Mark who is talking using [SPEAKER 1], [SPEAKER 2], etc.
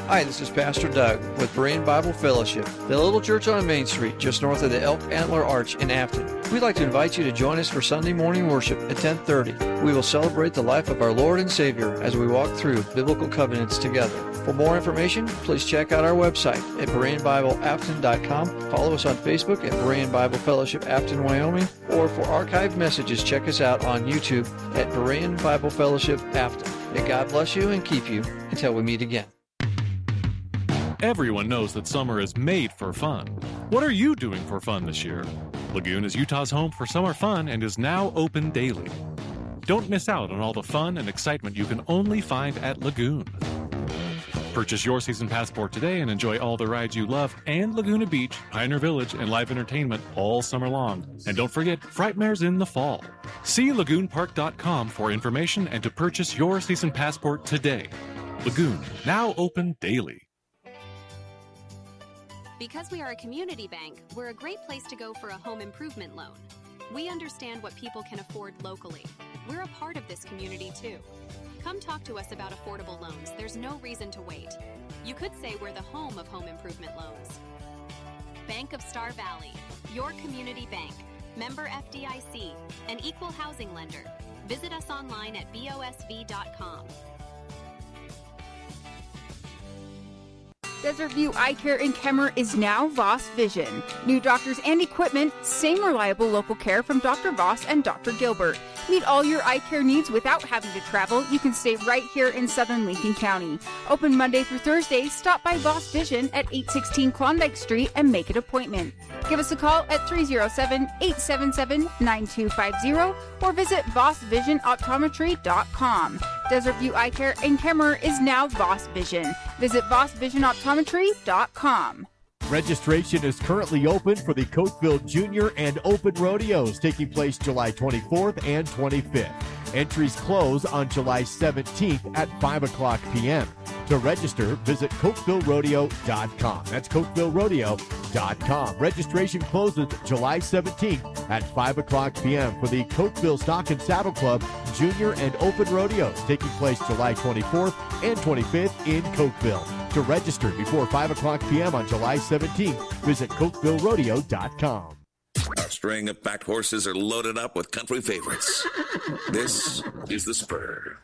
[SPEAKER 1] Hi, this is Pastor Doug with Berean Bible Fellowship, the little church on Main Street, just north of the Elk Antler Arch in Afton. We'd like to invite you to join us for Sunday morning worship at 10:30. We will celebrate the life of our Lord and Savior as we walk through biblical covenants together. For more information, please check out our website at BereanBibleAfton.com. Follow us on Facebook at Berean Bible Fellowship Afton, Wyoming, or for archived messages, check us out on YouTube at Berean Bible Fellowship Afton. May God bless you and keep you until we meet again.
[SPEAKER 2] Everyone knows that summer is made for fun. What are you doing for fun this year? Lagoon is Utah's home for summer fun and is now open daily. Don't miss out on all the fun and excitement you can only find at Lagoon. Purchase your season passport today and enjoy all the rides you love and Laguna Beach, Pioneer Village, and live entertainment all summer long. And don't forget, Frightmare's in the fall. See lagoonpark.com for information and to purchase your season passport today. Lagoon, now open daily.
[SPEAKER 3] Because we are a community bank, we're a great place to go for a home improvement loan. We understand what people can afford locally. We're a part of this community too. Come talk to us about affordable loans. There's no reason to wait. You could say we're the home of home improvement loans. Bank of Star Valley, your community bank. Member FDIC, an equal housing lender. Visit us online at bosv.com.
[SPEAKER 4] Desert View Eye Care in Kemmer is now Voss Vision. New doctors and equipment, same reliable local care from Dr. Voss and Dr. Gilbert. Meet all your eye care needs without having to travel. You can stay right here in southern Lincoln County. Open Monday through Thursday. Stop by Voss Vision at 816 Klondike Street and make an appointment. Give us a call at 307-877-9250 or visit VossVisionOptometry.com. Desert View Eye Care in Kemmer is now Voss Vision. Visit VossVisionOptometry.com.
[SPEAKER 5] Registration is currently open for the Cokeville Junior and Open Rodeos taking place July 24th and 25th. Entries close on July 17th at 5 o'clock p.m. To register, visit CokevilleRodeo.com. That's CokevilleRodeo.com. Registration closes July 17th at 5 o'clock p.m. for the Cokeville Stock and Saddle Club Junior and Open Rodeos taking place July 24th and 25th in Cokeville. To register before 5 o'clock p.m. on July 17th, visit CokevilleRodeo.com.
[SPEAKER 6] A string of packed horses are loaded up with country favorites. This is The Spur.